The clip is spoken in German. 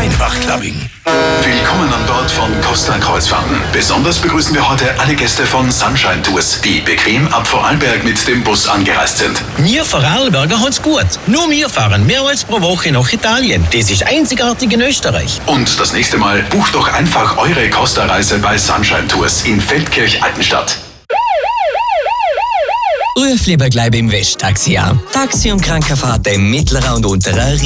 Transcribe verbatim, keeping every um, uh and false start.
Steinbach Clubbing. Willkommen an Bord von Costa Kreuzfahrten. Besonders begrüßen wir heute alle Gäste von Sunshine Tours, die bequem ab Vorarlberg mit dem Bus angereist sind. Wir Vorarlberger haben's gut. Nur wir fahren mehrmals pro Woche nach Italien. Das ist einzigartig in Österreich. Und das nächste Mal bucht doch einfach eure Costa-Reise bei Sunshine Tours in Feldkirch-Altenstadt. Ruf lieber gleich beim Westtaxi an. Taxi und Krankenfahrt im mittleren und unteren